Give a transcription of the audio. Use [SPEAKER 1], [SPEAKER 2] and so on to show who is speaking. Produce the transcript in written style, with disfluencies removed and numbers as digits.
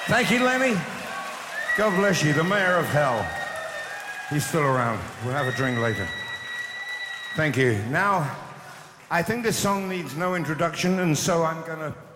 [SPEAKER 1] Thank you, Lemmy. God bless you, the mayor of hell. He's still around. We'll have a drink later. Thank you. Now, I think this song needs no introduction, and so I'm going to